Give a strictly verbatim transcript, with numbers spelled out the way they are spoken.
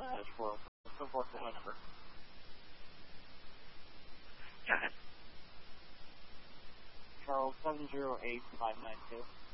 That's for so far for my number. Got it. Charles seven zero eight five nine two.